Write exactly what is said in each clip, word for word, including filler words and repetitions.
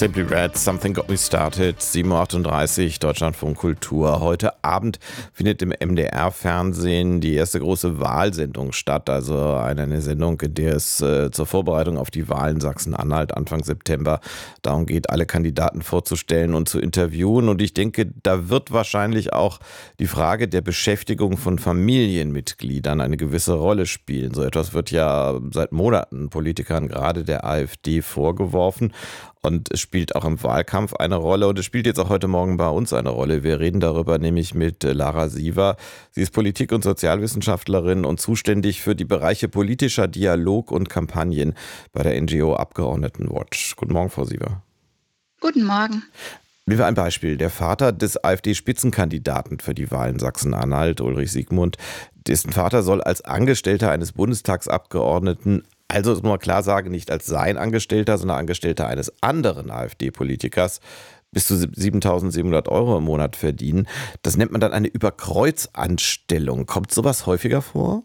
Simply Red, Something Got Me Started, sieben Uhr achtunddreißig, Deutschlandfunk Kultur. Heute Abend findet im M D R-Fernsehen die erste große Wahlsendung statt, also eine Sendung, in der es äh, zur Vorbereitung auf die Wahlen Sachsen-Anhalt Anfang September darum geht, alle Kandidaten vorzustellen und zu interviewen. Und ich denke, da wird wahrscheinlich auch die Frage der Beschäftigung von Familienmitgliedern eine gewisse Rolle spielen. So etwas wird ja seit Monaten Politikern, gerade der AfD, vorgeworfen. Und es spielt auch im Wahlkampf eine Rolle und es spielt jetzt auch heute Morgen bei uns eine Rolle. Wir reden darüber nämlich mit Lara Siever. Sie ist Politik- und Sozialwissenschaftlerin und zuständig für die Bereiche politischer Dialog und Kampagnen bei der N G O Abgeordnetenwatch. Guten Morgen, Frau Siever. Guten Morgen. Nehmen wir ein Beispiel. Der Vater des AfD-Spitzenkandidaten für die Wahlen Sachsen-Anhalt, Ulrich Siegmund, dessen Vater soll als Angestellter eines Bundestagsabgeordneten, also nur klar sagen, nicht als sein Angestellter, sondern Angestellter eines anderen AfD-Politikers, bis zu siebentausendsiebenhundert Euro im Monat verdienen. Das nennt man dann eine Überkreuzanstellung. Kommt sowas häufiger vor?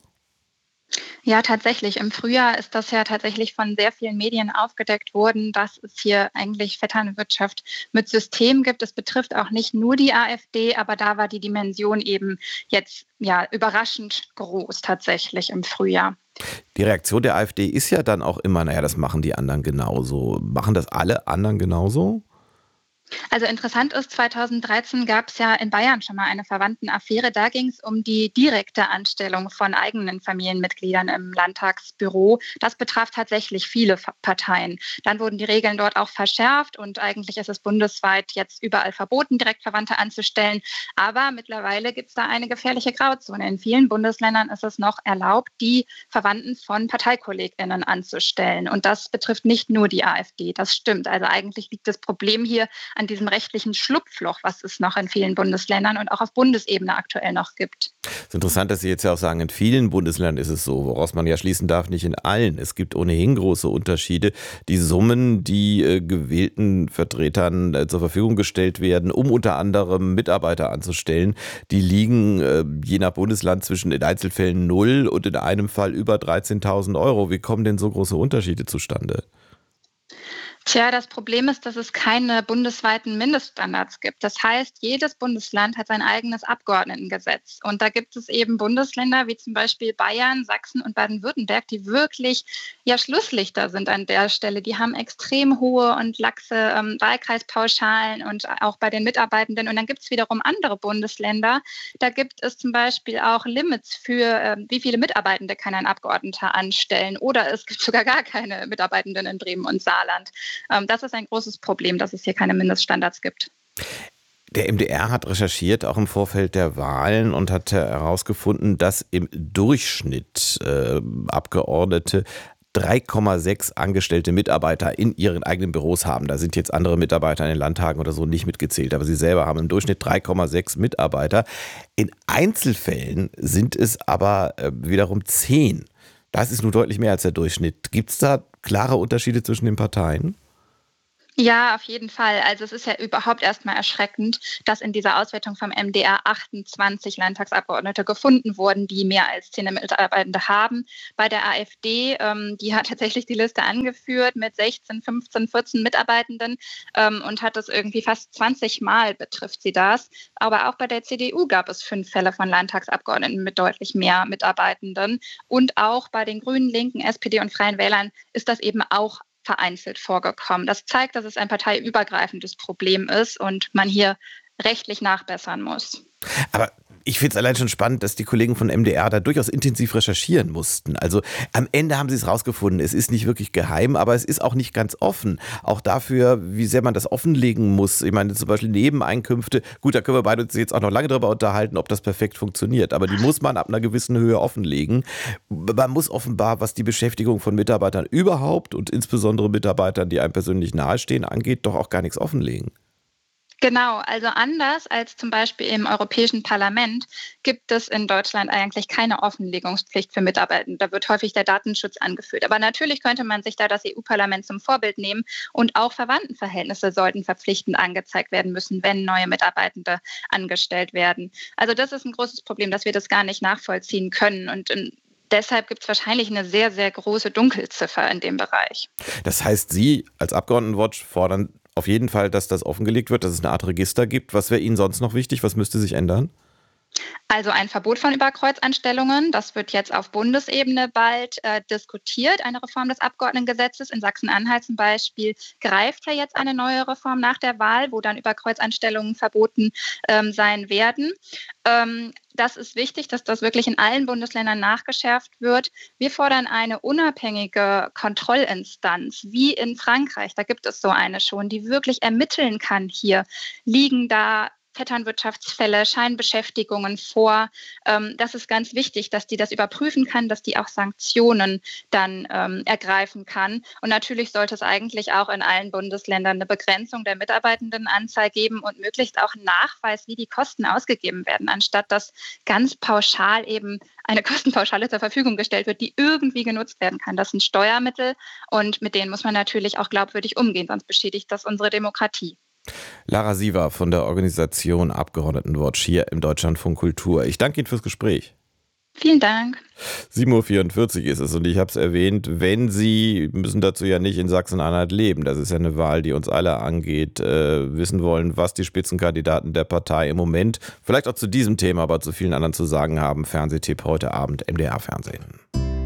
Ja, tatsächlich. Im Frühjahr ist das ja tatsächlich von sehr vielen Medien aufgedeckt worden, dass es hier eigentlich Vetternwirtschaft mit System gibt. Es betrifft auch nicht nur die AfD, aber da war die Dimension eben jetzt ja überraschend groß tatsächlich im Frühjahr. Die Reaktion der AfD ist ja dann auch immer, naja, das machen die anderen genauso. Machen das alle anderen genauso? Also interessant ist, zweitausenddreizehn gab es ja in Bayern schon mal eine Verwandtenaffäre. Da ging es um die direkte Anstellung von eigenen Familienmitgliedern im Landtagsbüro. Das betraf tatsächlich viele Parteien. Dann wurden die Regeln dort auch verschärft und eigentlich ist es bundesweit jetzt überall verboten, Direktverwandte anzustellen. Aber mittlerweile gibt es da eine gefährliche Grauzone. In vielen Bundesländern ist es noch erlaubt, die Verwandten von ParteikollegInnen anzustellen. Und das betrifft nicht nur die AfD. Das stimmt. Also eigentlich liegt das Problem hier an diesem rechtlichen Schlupfloch, was es noch in vielen Bundesländern und auch auf Bundesebene aktuell noch gibt. Es ist interessant, dass Sie jetzt ja auch sagen, in vielen Bundesländern ist es so, woraus man ja schließen darf, nicht in allen. Es gibt ohnehin große Unterschiede. Die Summen, die äh, gewählten Vertretern äh, zur Verfügung gestellt werden, um unter anderem Mitarbeiter anzustellen, die liegen äh, je nach Bundesland zwischen in Einzelfällen null und in einem Fall über dreizehntausend Euro. Wie kommen denn so große Unterschiede zustande? Tja, das Problem ist, dass es keine bundesweiten Mindeststandards gibt. Das heißt, jedes Bundesland hat sein eigenes Abgeordnetengesetz. Und da gibt es eben Bundesländer wie zum Beispiel Bayern, Sachsen und Baden-Württemberg, die wirklich ja Schlusslichter sind an der Stelle. Die haben extrem hohe und laxe ähm, Wahlkreispauschalen und auch bei den Mitarbeitenden. Und dann gibt es wiederum andere Bundesländer. Da gibt es zum Beispiel auch Limits für, äh, wie viele Mitarbeitende kann ein Abgeordneter anstellen. Oder es gibt sogar gar keine Mitarbeitenden in Bremen und Saarland. Das ist ein großes Problem, dass es hier keine Mindeststandards gibt. Der M D R hat recherchiert, auch im Vorfeld der Wahlen, und hat herausgefunden, dass im Durchschnitt äh, Abgeordnete drei Komma sechs angestellte Mitarbeiter in ihren eigenen Büros haben. Da sind jetzt andere Mitarbeiter in den Landtagen oder so nicht mitgezählt, aber sie selber haben im Durchschnitt drei Komma sechs Mitarbeiter. In Einzelfällen sind es aber äh, wiederum zehn. Das ist nur deutlich mehr als der Durchschnitt. Gibt es da klare Unterschiede zwischen den Parteien? Ja, auf jeden Fall. Also es ist ja überhaupt erstmal erschreckend, dass in dieser Auswertung vom M D R achtundzwanzig Landtagsabgeordnete gefunden wurden, die mehr als zehn Mitarbeitende haben. Bei der AfD, ähm, die hat tatsächlich die Liste angeführt mit sechzehn, fünfzehn, vierzehn Mitarbeitenden ähm, und hat das irgendwie fast zwanzig Mal betrifft sie das. Aber auch bei der C D U gab es fünf Fälle von Landtagsabgeordneten mit deutlich mehr Mitarbeitenden. Und auch bei den Grünen, Linken, S P D und Freien Wählern ist das eben auch vereinzelt vorgekommen. Das zeigt, dass es ein parteiübergreifendes Problem ist und man hier rechtlich nachbessern muss. Aber ich finde es allein schon spannend, dass die Kollegen von M D R da durchaus intensiv recherchieren mussten. Also am Ende haben sie es rausgefunden. Es ist nicht wirklich geheim, aber es ist auch nicht ganz offen. Auch dafür, wie sehr man das offenlegen muss. Ich meine, zum Beispiel Nebeneinkünfte. Gut, da können wir beide uns jetzt auch noch lange darüber unterhalten, ob das perfekt funktioniert. Aber die muss man ab einer gewissen Höhe offenlegen. Man muss offenbar, was die Beschäftigung von Mitarbeitern überhaupt und insbesondere Mitarbeitern, die einem persönlich nahestehen, angeht, doch auch gar nichts offenlegen. Genau, also anders als zum Beispiel im Europäischen Parlament gibt es in Deutschland eigentlich keine Offenlegungspflicht für Mitarbeitende. Da wird häufig der Datenschutz angeführt. Aber natürlich könnte man sich da das E U-Parlament zum Vorbild nehmen und auch Verwandtenverhältnisse sollten verpflichtend angezeigt werden müssen, wenn neue Mitarbeitende angestellt werden. Also das ist ein großes Problem, dass wir das gar nicht nachvollziehen können und deshalb gibt es wahrscheinlich eine sehr, sehr große Dunkelziffer in dem Bereich. Das heißt, Sie als Abgeordnetenwatch fordern auf jeden Fall, dass das offengelegt wird, dass es eine Art Register gibt. Was wäre Ihnen sonst noch wichtig? Was müsste sich ändern? Also ein Verbot von Überkreuzanstellungen, das wird jetzt auf Bundesebene bald äh, diskutiert, eine Reform des Abgeordnetengesetzes. In Sachsen-Anhalt zum Beispiel greift ja jetzt eine neue Reform nach der Wahl, wo dann Überkreuzanstellungen verboten ähm, sein werden. Ähm, Das ist wichtig, dass das wirklich in allen Bundesländern nachgeschärft wird. Wir fordern eine unabhängige Kontrollinstanz, wie in Frankreich. Da gibt es so eine schon, die wirklich ermitteln kann hier. Liegen da Vetternwirtschaftsfälle, Scheinbeschäftigungen vor. Ähm, das ist ganz wichtig, dass die das überprüfen kann, dass die auch Sanktionen dann ähm, ergreifen kann. Und natürlich sollte es eigentlich auch in allen Bundesländern eine Begrenzung der Mitarbeitendenanzahl geben und möglichst auch einen Nachweis, wie die Kosten ausgegeben werden, anstatt dass ganz pauschal eben eine Kostenpauschale zur Verfügung gestellt wird, die irgendwie genutzt werden kann. Das sind Steuermittel und mit denen muss man natürlich auch glaubwürdig umgehen, sonst beschädigt das unsere Demokratie. Lara Siever von der Organisation Abgeordnetenwatch hier im Deutschlandfunk Kultur. Ich danke Ihnen fürs Gespräch. Vielen Dank. sieben Uhr vierundvierzig ist es und ich habe es erwähnt, wenn Sie, müssen dazu ja nicht in Sachsen-Anhalt leben, das ist ja eine Wahl, die uns alle angeht, äh, wissen wollen, was die Spitzenkandidaten der Partei im Moment, vielleicht auch zu diesem Thema, aber zu vielen anderen zu sagen haben. Fernsehtipp heute Abend, M D R Fernsehen.